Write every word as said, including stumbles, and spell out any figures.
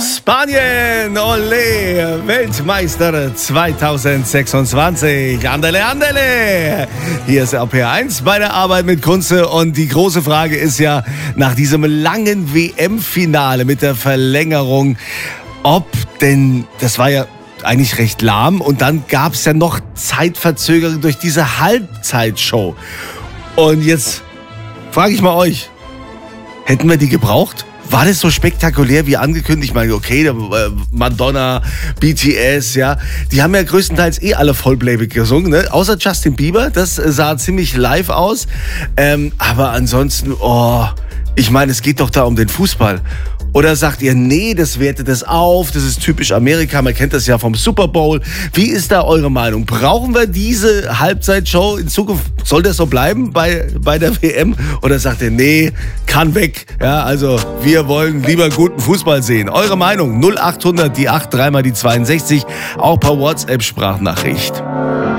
Spanien, ole, Weltmeister zweitausendsechsundzwanzig. Andele, andele. Hier ist R P eins bei der Arbeit mit Kunze. Und die große Frage ist ja, nach diesem langen W M-Finale mit der Verlängerung, ob denn, das war ja eigentlich recht lahm, und dann gab es ja noch Zeitverzögerung durch diese Halbzeitshow. Und jetzt frage ich mal euch, hätten wir die gebraucht? War das so spektakulär wie angekündigt? Ich meine, okay, Madonna, B T S, ja, die haben ja größtenteils eh alle Vollplayback gesungen, ne? Außer Justin Bieber, das sah ziemlich live aus. Ähm, aber ansonsten, oh, ich meine, es geht doch da um den Fußball. Oder sagt ihr, nee, das wertet das auf, das ist typisch Amerika, man kennt das ja vom Super Bowl. Wie ist da eure Meinung? Brauchen wir diese Halbzeitshow in Zukunft? Soll das so bleiben bei, bei der W M? Oder sagt ihr, nee, kann weg? Ja, also wir wollen lieber guten Fußball sehen. Eure Meinung? null acht hundert, die acht, dreimal die zweiundsechzig, auch per WhatsApp-Sprachnachricht.